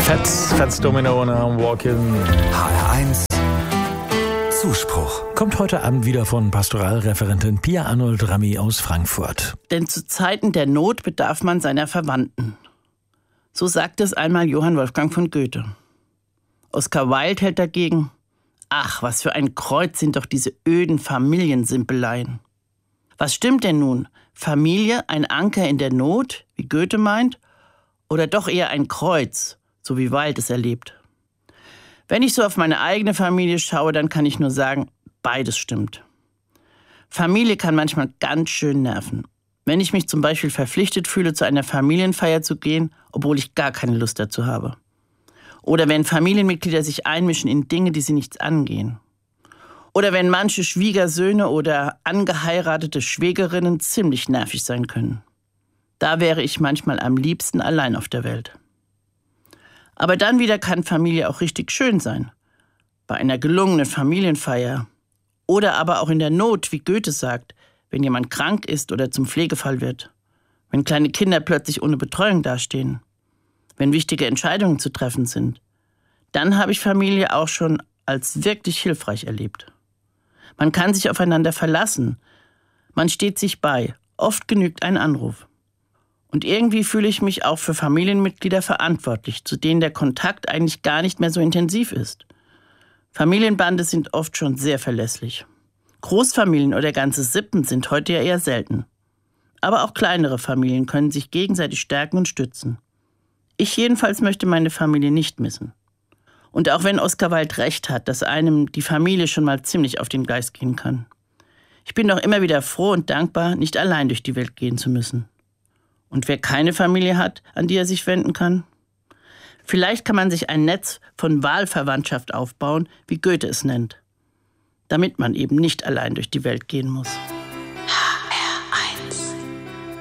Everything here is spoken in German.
Fats Domino und I'm Walking. HR1 Zuspruch. Kommt heute Abend wieder von Pastoralreferentin Pia Arnold-Rami aus Frankfurt. Denn zu Zeiten der Not bedarf man seiner Verwandten. So sagte es einmal Johann Wolfgang von Goethe. Oscar Wilde hält dagegen: Ach, was für ein Kreuz sind doch diese öden Familiensimpeleien. Was stimmt denn nun? Familie, ein Anker in der Not, wie Goethe meint, oder doch eher ein Kreuz, so wie Wilde es erlebt? Wenn ich so auf meine eigene Familie schaue, dann kann ich nur sagen, beides stimmt. Familie kann manchmal ganz schön nerven. Wenn ich mich zum Beispiel verpflichtet fühle, zu einer Familienfeier zu gehen, obwohl ich gar keine Lust dazu habe. Oder wenn Familienmitglieder sich einmischen in Dinge, die sie nichts angehen. Oder wenn manche Schwiegersöhne oder angeheiratete Schwägerinnen ziemlich nervig sein können. Da wäre ich manchmal am liebsten allein auf der Welt. Aber dann wieder kann Familie auch richtig schön sein. Bei einer gelungenen Familienfeier. Oder aber auch in der Not, wie Goethe sagt, wenn jemand krank ist oder zum Pflegefall wird. Wenn kleine Kinder plötzlich ohne Betreuung dastehen. Wenn wichtige Entscheidungen zu treffen sind. Dann habe ich Familie auch schon als wirklich hilfreich erlebt. Man kann sich aufeinander verlassen. Man steht sich bei. Oft genügt ein Anruf. Und irgendwie fühle ich mich auch für Familienmitglieder verantwortlich, zu denen der Kontakt eigentlich gar nicht mehr so intensiv ist. Familienbande sind oft schon sehr verlässlich. Großfamilien oder ganze Sippen sind heute ja eher selten. Aber auch kleinere Familien können sich gegenseitig stärken und stützen. Ich jedenfalls möchte meine Familie nicht missen. Und auch wenn Oscar Wilde recht hat, dass einem die Familie schon mal ziemlich auf den Geist gehen kann. Ich bin doch immer wieder froh und dankbar, nicht allein durch die Welt gehen zu müssen. Und wer keine Familie hat, an die er sich wenden kann? Vielleicht kann man sich ein Netz von Wahlverwandtschaft aufbauen, wie Goethe es nennt. Damit man eben nicht allein durch die Welt gehen muss.